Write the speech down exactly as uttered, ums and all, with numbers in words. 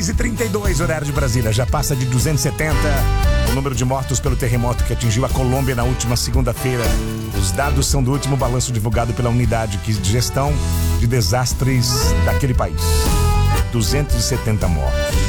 e trinta e dois, horário de Brasília. Já passa de duzentos e setenta o número de mortos pelo terremoto que atingiu a Colômbia na última segunda-feira. Os dados são do último balanço divulgado pela unidade de gestão de desastres daquele país. duzentos e setenta mortos.